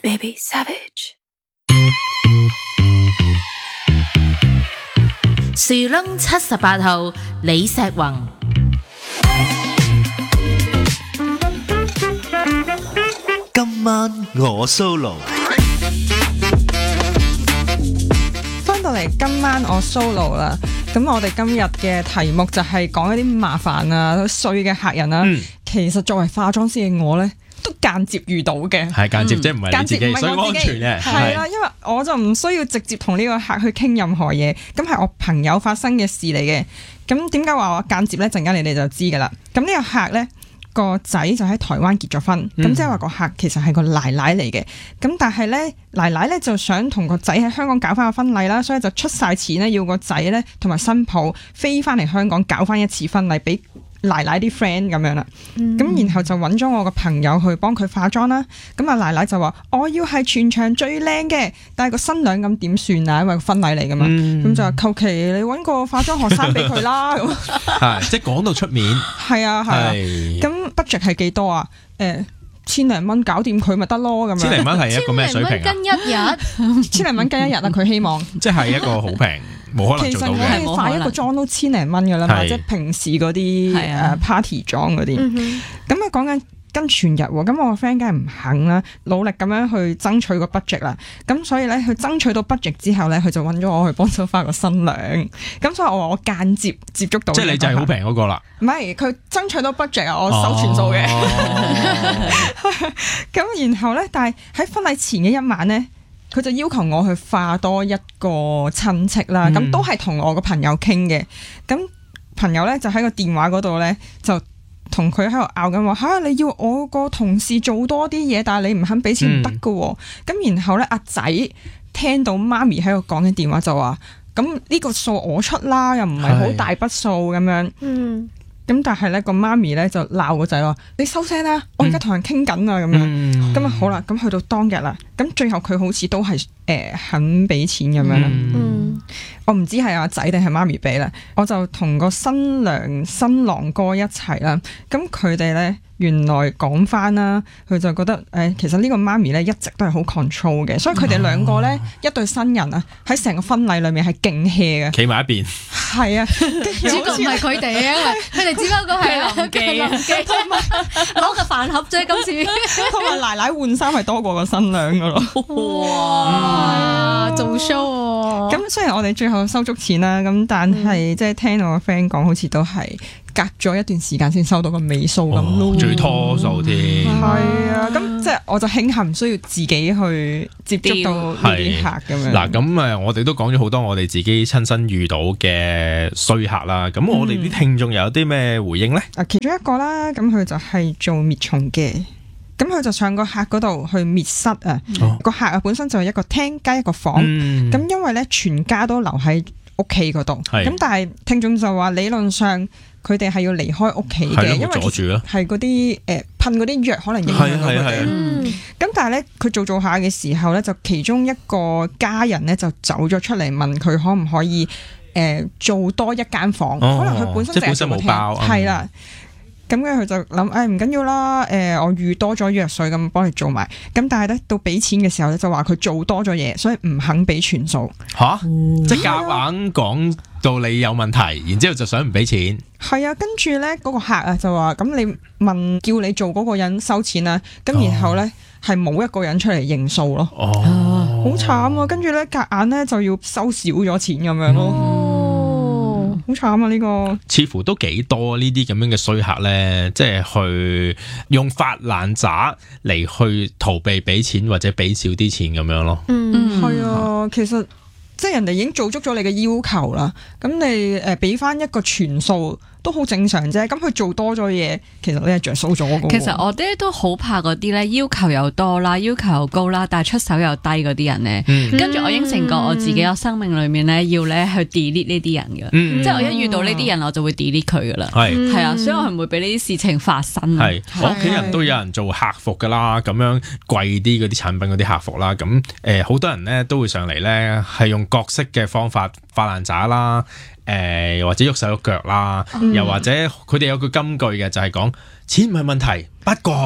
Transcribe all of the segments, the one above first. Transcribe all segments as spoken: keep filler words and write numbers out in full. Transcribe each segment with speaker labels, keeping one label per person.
Speaker 1: Baby Savage。
Speaker 2: 樹窿七十八號李碩宏。
Speaker 3: 今晚我 solo。
Speaker 4: 翻到嚟今晚我 solo 啦，咁我哋今日嘅題目就係講一啲麻煩啊、衰嘅客人啦。嗯、其實作為化妝師嘅我咧，都間接遇到嘅。
Speaker 5: 係間接，嗯、即係唔係你自己，所以安全嘅。
Speaker 4: 係啦，因為我就唔需要直接同呢個客去傾任何嘢，咁係我朋友發生嘅事嚟嘅。咁點解話我間接咧？陣間你哋就知噶啦。咁呢個客咧，個仔就喺台灣結咗婚，咁、嗯、即係話個客其實係個奶奶嚟嘅。咁但係咧，奶奶咧就想同個仔喺香港搞翻個婚禮啦，所以就出晒錢咧，要個仔咧同埋新抱飛翻嚟香港搞翻一次婚禮俾奶奶啲 friend 咁樣啦。咁、嗯、然後就揾咗我個朋友去幫佢化妝啦。咁啊奶奶就話我要係全場最靚嘅，但係個新娘咁點算啊？因為個婚禮嚟噶嘛。咁、嗯、就求其你揾個化妝學生俾佢啦。咁
Speaker 5: 係即係講到出面。係
Speaker 4: 啊係啊。咁 budget 係幾多啊？誒，千零蚊搞掂佢咪得咯，咁樣。
Speaker 5: 千零蚊係一個咩水平啊？
Speaker 2: 千零蚊跟一日，
Speaker 4: 千零蚊跟一日啊！佢希望。即
Speaker 5: 係一個好平，冇可能做到嘅。
Speaker 4: 其實我哋化一個妝都千零蚊噶啦嘛，即係平時嗰啲誒 party 妝嗰啲。咁啊講緊跟全日喎，咁我個 friend 梗係唔肯啦，努力咁樣去爭取個 budget 啦。咁所以咧，佢爭取到 budget 之後咧，佢就揾咗我去幫手化個新娘。咁所以我話我間接接觸到。即係
Speaker 5: 你就係好平嗰個啦。
Speaker 4: 唔係，佢爭取到 budget 啊，我收全數嘅。咁、哦、然後咧，但係喺婚禮前嘅一晚咧，佢就要求我去化多一個親戚啦。咁、嗯、都係同我個朋友傾嘅。咁朋友咧就喺個電話嗰度咧就。同佢喺度拗緊話吓，你要我個同事做多啲嘢，但係你唔肯俾錢唔得噶。咁、嗯、然後咧，阿仔聽到媽咪喺度講緊電話就話：咁呢個數我出啦，又唔係好大筆數咁樣。嗯，咁但係咧個媽咪咧就鬧個仔話：你收聲啦，我而家同人傾緊啊咁樣。咁啊、嗯、好啦，咁去到當日啦，咁最後佢好似都係誒、呃、肯俾錢咁樣啦。嗯。嗯我唔知係阿仔定係媽咪俾啦，我就同個新娘新郎哥一齊啦。咁佢哋咧原來講翻啦，佢就覺得誒、欸，其實呢個媽咪咧一直都係好 control 嘅，所以佢哋兩個咧、哦、一對新人啊，喺成個婚禮裏面係勁 hea 嘅，
Speaker 5: 企埋一邊。係
Speaker 4: 啊，
Speaker 2: 主角唔係佢哋啊，佢哋只不過係臨記啊，攞個飯盒啫。今次
Speaker 4: 同埋奶奶換衫係多過個新娘噶咯。
Speaker 2: 哇，做 show 啊！
Speaker 4: 咁雖然我哋最後收足錢啦，咁但係、嗯、即係聽我個 friend 講，好似都係隔咗一段時間先收到個尾數咁咯，
Speaker 5: 最拖數添。
Speaker 4: 係啊，咁即係我就慶幸唔需要自己去接觸到呢啲客咁樣。嗱，
Speaker 5: 咁誒，我哋都講咗好多我哋自己親身遇到嘅衰客啦。咁我哋啲聽眾有啲咩回應咧？啊、嗯，
Speaker 4: 其中一個啦，咁佢就係做滅蟲嘅。咁佢就上個客嗰度去滅虱啊！個、哦、客啊本身就係一個廳加一個房，咁、嗯、因為咧全家都留喺屋企嗰度，咁但係聽眾就話理論上佢哋係要離開屋企嘅，因為係嗰啲誒噴嗰啲藥可能影響到佢哋。咁但係咧佢做做下嘅時候咧，就其中一個家人咧就走咗出嚟問佢可唔可以誒、呃、做多一間房，哦、可能佢本身淨係冇包，係啦。咁佢就諗，誒唔緊要啦，誒、呃、我預多咗藥水咁幫你做埋，咁但係咧到俾錢嘅時候咧就話佢做多咗嘢，所以唔肯俾全數。
Speaker 5: 吓、啊，嗯、即係夾硬講到你有問題，然之後就想唔俾錢。
Speaker 4: 係啊，跟住咧嗰個客啊就話，咁你問叫你做嗰個人收錢啦，咁然後咧係冇一個人出嚟認數咯。哦，好慘啊！跟住咧夾硬咧就要收少咗錢咁樣咯。嗯好慘啊！呢、這個
Speaker 5: 似乎都幾多呢啲咁樣嘅衰客咧，即係去用發爛渣嚟去逃避俾錢或者俾少啲錢咁樣咯。
Speaker 4: 嗯，係啊，其實即係人哋已經做足咗你嘅要求啦，咁你誒俾翻一個全數都好正常啫。咁佢做多咗嘢，其實你係着數咗嘅。
Speaker 1: 其實我哋都好怕嗰啲咧，要求又多啦，要求又高啦，但係出手又低嗰啲人咧。嗯、跟住我應承過我自己，我生命裏面咧要咧去 delete 呢啲人嘅，嗯、即係我一遇到呢啲人，我就會 delete 佢噶啦。係係、嗯、啊，所以我係唔會俾呢啲事情發生。係
Speaker 5: 我屋企人都有人做客服噶啦，咁樣貴啲嗰啲產品嗰啲客服啦，咁誒好多人咧都會上嚟咧，係用各式嘅方法發爛渣啦。誒、呃，或者喐手喐腳啦，嗯、又或者佢哋有句金句嘅，就係講錢唔係問題，不過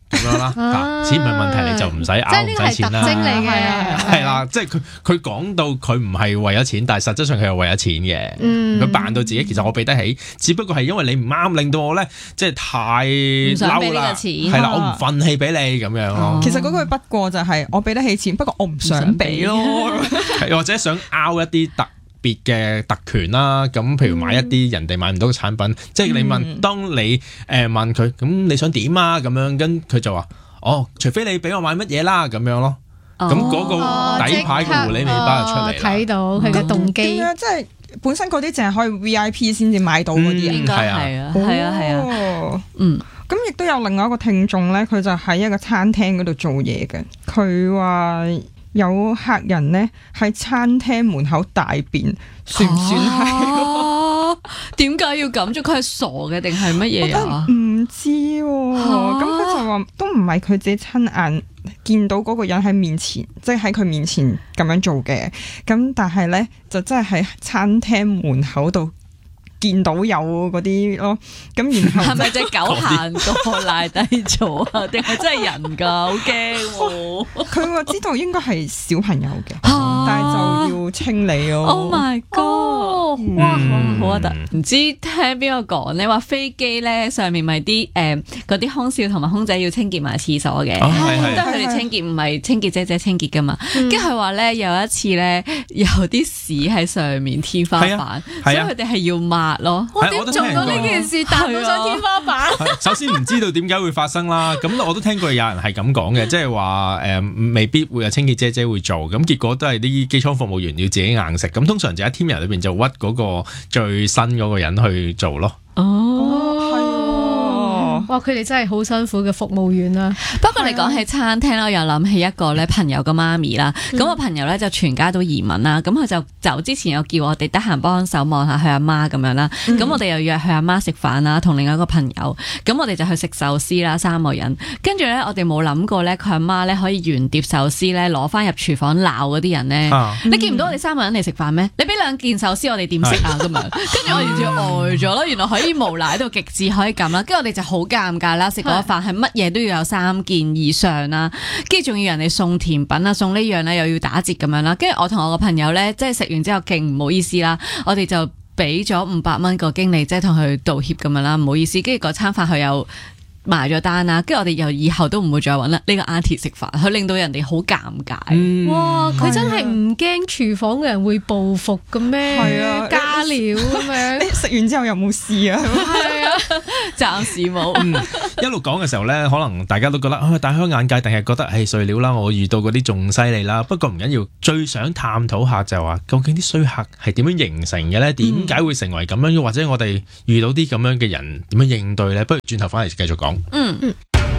Speaker 5: 咁樣啦。嗱，錢唔係問題，你就唔使拗唔使錢啦。
Speaker 2: 即係呢個係特徵嚟嘅，
Speaker 5: 係啦，即係佢佢講到佢唔係為咗錢，但係實質上佢係為咗錢嘅。
Speaker 2: 嗯，
Speaker 5: 佢扮到自己其實我俾得起，只不過係因為你唔啱，令到我咧即係太嬲啦。係啦，我唔憤氣俾你咁樣咯。
Speaker 4: 其實嗰句不過就係我俾得起錢，不過我唔想俾咯，
Speaker 5: 或者想拗一啲特別嘅特權啦。咁譬如買一啲人哋買唔到嘅產品，即係你問，當你誒問佢咁你想點啊咁樣，跟佢就話哦，除非你俾我買乜嘢啦咁樣咯。咁嗰個底牌嘅狐狸尾巴就出嚟啦。
Speaker 2: 睇到佢嘅動機，
Speaker 4: 點樣即係本身嗰啲淨係可以 V I P 先至買到嗰啲人，
Speaker 1: 應該係啊，係啊，係啊，嗯。
Speaker 4: 咁亦都有另外一個聽眾咧，佢就喺一個餐廳嗰度做嘢嘅。佢話有客人咧喺餐廳門口大便，算唔算係？
Speaker 1: 點解要咁做？佢係傻嘅定係乜嘢啊？
Speaker 4: 唔知喎。咁佢就話都唔係佢自己親眼見到嗰個人喺面前，即係喺佢面前咁樣做嘅。咁但係咧就真係喺餐廳門口度見到有嗰啲咯，咁然後
Speaker 1: 係咪隻狗行過賴低咗啊？定係真係人㗎？好驚喎！
Speaker 4: 佢話知道應該係小朋友嘅，但係就要清理咯。
Speaker 1: Oh my god！哇，好核突！唔知聽邊個講咧？話飛機咧上面咪啲誒嗰啲空少同埋空姐要清潔埋廁所嘅，都係佢哋清潔，唔係清潔姐姐清潔㗎嘛。跟住佢話咧有一次咧有啲屎喺上面天花板，所以佢哋係要抹。咯，我點做到呢件事彈到上天花板？
Speaker 5: 首先唔知道點解會發生啦，咁我都聽過有人係咁講嘅，即係話誒未必會有清潔姐姐會做，咁結果都係啲機艙服務員要自己硬食，咁通常就喺 team 人裏邊就屈嗰個最新嗰個人去做咯。
Speaker 2: 哦，係哇！佢哋真係好辛苦嘅服務員啊。
Speaker 1: 不過你講起餐廳咧，我又諗起一個咧朋友嘅媽咪啦。咁我朋友咧就全家都移民啦，咁佢就走之前又叫我哋得閒幫手望下佢阿媽咁樣啦。咁我哋又約佢阿媽食飯啦，同另外一個朋友。咁我哋就去食壽司啦，三個人。跟住咧，我哋冇諗過咧，佢阿媽咧可以原碟壽司咧攞翻入廚房鬧嗰啲人咧。啊、你見唔到我哋三個人嚟食飯咩？你俾兩件壽司我哋點食啊？咁樣，跟住我哋就呆咗咯。原來可以無賴到極致可以咁啦。跟住我哋就好尷尬啦，食嗰個飯係乜嘢都要有三件以上啦，跟住仲要人哋送甜品啊，送呢樣咧又要打折咁樣啦。跟住我同我個朋友咧，即係食完之後勁唔好意思啦，我哋就俾咗五百蚊個經理，即係同佢道歉咁樣啦，唔好意思。跟住嗰餐飯佢又埋咗單啦，跟住我哋又以後都唔會再揾啦呢個 auntie 食飯，佢令到人哋好尷尬。嗯、哇！
Speaker 2: 佢真係唔驚廚房嘅人會報復嘅咩？係啊，加料咁樣。
Speaker 4: 食完之後有冇事啊？
Speaker 1: 係啊，暫時冇。
Speaker 5: 嗯，一路講嘅時候咧，可能大家都覺得啊大開眼界，定係覺得係碎料啦。我遇到嗰啲仲犀利啦。不過唔緊要，最想探討下就係話，究竟啲衰客係點樣形成嘅咧？點解會成為咁樣？或者我哋遇到啲咁樣嘅人點樣應對咧？不如轉頭翻嚟繼續講。
Speaker 1: 嗯。